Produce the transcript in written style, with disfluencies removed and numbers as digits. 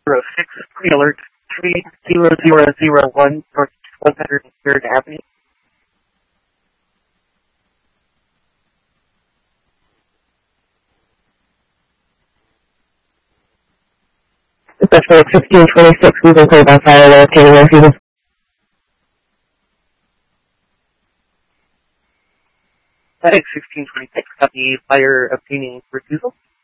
06, pre-alert 30001 North 103rd Avenue. Suspect 1626, we've been cleared by fire locating refusal. Static 1626, copy fire obtaining refusal.